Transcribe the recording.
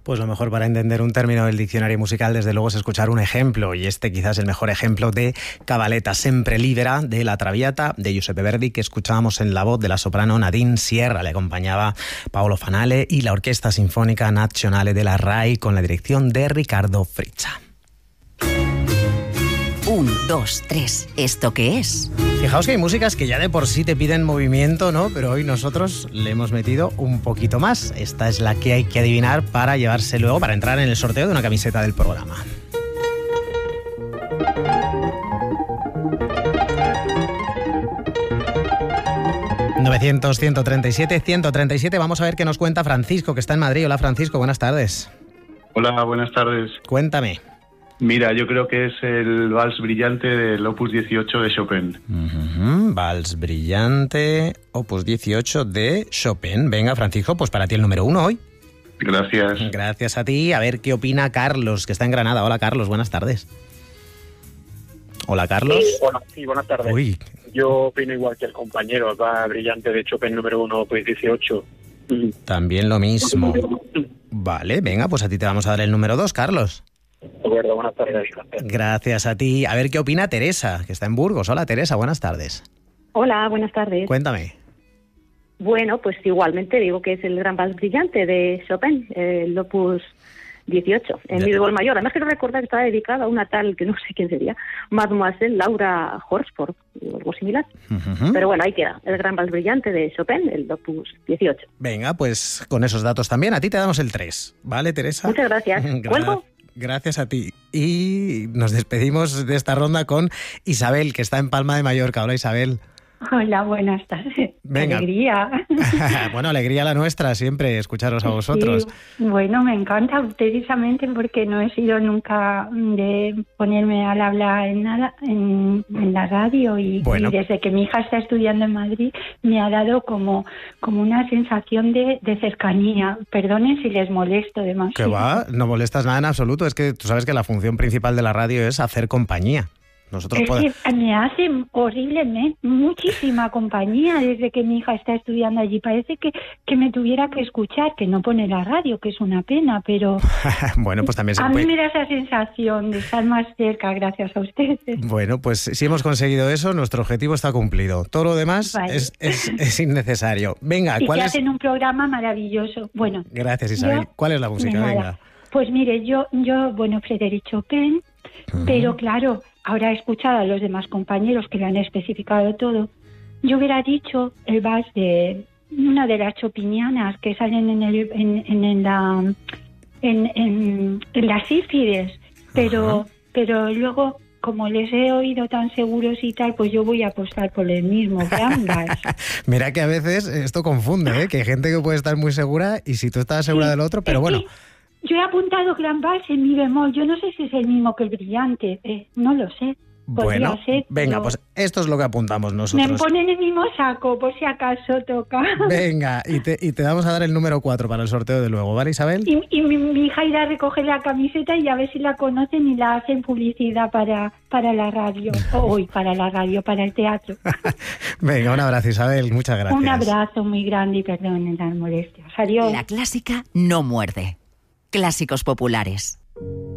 Pues lo mejor para entender un término del diccionario musical, desde luego, es escuchar un ejemplo, y este quizás el mejor ejemplo de Cabaletta Sempre Libera, de La Traviata, de Giuseppe Verdi, que escuchábamos en la voz de la soprano Nadine Sierra. Le acompañaba Paolo Fanale y la Orquesta Sinfonica Nazionale de la RAI con la dirección de Riccardo Frizza. 1, 2, 3. ¿Esto qué es? Fijaos que hay músicas que ya de por sí te piden movimiento, ¿no? Pero hoy nosotros le hemos metido un poquito más. Esta es la que hay que adivinar para llevarse luego, para entrar en el sorteo de una camiseta del programa. ...900-137-137... Vamos a ver qué nos cuenta Francisco, que está en Madrid. Hola, Francisco, buenas tardes. Hola, buenas tardes. Cuéntame. Mira, yo creo que es el Vals Brillante del Opus 18 de Chopin. Vals Brillante, Opus 18 de Chopin. Venga, Francisco, pues para ti el número 1 hoy. Gracias. Gracias a ti. A ver qué opina Carlos, que está en Granada. Hola, Carlos, buenas tardes. Hola, Carlos. Sí, buenas tardes. Uy. Yo opino igual que el compañero, el Vals Brillante de Chopin número 1, Opus 18. También lo mismo. Vale, venga, pues a ti te vamos a dar el número 2, Carlos. De acuerdo, buenas tardes. Gracias a ti. A ver qué opina Teresa, que está en Burgos. Hola, Teresa, buenas tardes. Hola, buenas tardes. Cuéntame. Bueno, pues igualmente digo que es el Gran Vals Brillante de Chopin, el Opus 18, en mi bemol mayor. Además quiero recordar que estaba dedicado a una tal, que no sé quién sería, Mademoiselle Laura Horsford, o algo similar. Pero bueno, ahí queda, el Gran Vals Brillante de Chopin, el Opus 18. Venga, pues con esos datos también, a ti te damos el 3. ¿Vale, Teresa? Muchas gracias. ¿Cuelgo? Gracias a ti. Y nos despedimos de esta ronda con Isabel, que está en Palma de Mallorca. Hola, Isabel. Hola, buenas tardes. Venga. Alegría. Bueno, alegría la nuestra, siempre escucharos a vosotros. Sí, bueno, me encanta precisamente porque no he sido nunca de ponerme al habla en nada en la radio y desde que mi hija está estudiando en Madrid me ha dado como una sensación de cercanía. Perdonen si les molesto demasiado. Que va, no molestas nada en absoluto. Es que tú sabes que la función principal de la radio es hacer compañía. Nosotros que me hace horriblemente muchísima compañía desde que mi hija está estudiando allí. Parece que me tuviera que escuchar, que no pone la radio, que es una pena, pero bueno, pues también a mí me da esa sensación de estar más cerca gracias a ustedes. Bueno, pues si hemos conseguido eso, nuestro objetivo está cumplido. Todo lo demás es innecesario. Venga, ¿cuál es? Hacen un programa maravilloso. Bueno, gracias, Isabel. ¿Cuál es la música? Venga. Pues mire, yo Frédéric Chopin, pero claro, ahora he escuchado a los demás compañeros que lo han especificado todo. Yo hubiera dicho el vals de una de las chopinianas que salen en las sífides, pero luego, como les he oído tan seguros y tal, pues yo voy a apostar por el mismo gran vals. Mira que a veces esto confunde, ¿eh? Que hay gente que puede estar muy segura y si tú estás segura del otro, pero bueno. Yo he apuntado gran vals en mi bemol. Yo no sé si es el mismo que el Brillante. No lo sé. Bueno, venga, pues esto es lo que apuntamos nosotros. Me ponen el mismo saco, por si acaso toca. Venga, y te vamos a dar el número 4 para el sorteo de luego, ¿vale, Isabel? Y mi hija irá a recoger la camiseta y a ver si la conocen y la hacen publicidad para la radio. Para el teatro. Venga, un abrazo, Isabel, muchas gracias. Un abrazo muy grande y perdonen las molestias. Adiós. La clásica no muerde. Clásicos populares.